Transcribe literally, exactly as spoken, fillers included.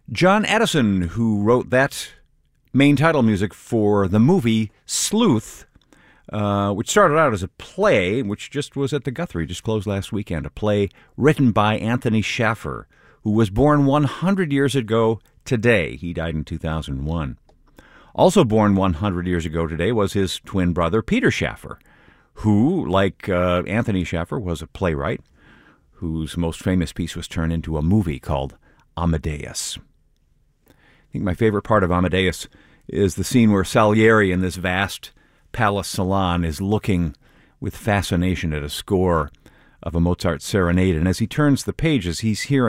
John Edison, who wrote that main title music for the movie Sleuth, uh, which started out as a play, which just was at the Guthrie, just closed last weekend, a play written by Anthony Shaffer, who was born one hundred years ago today. He died in two thousand one. Also born one hundred years ago today was his twin brother, Peter Shaffer, who, like uh, Anthony Shaffer, was a playwright whose most famous piece was turned into a movie called Amadeus. I think my favorite part of Amadeus is the scene where Salieri in this vast palace salon is looking with fascination at a score of a Mozart serenade, and as he turns the pages, he's hearing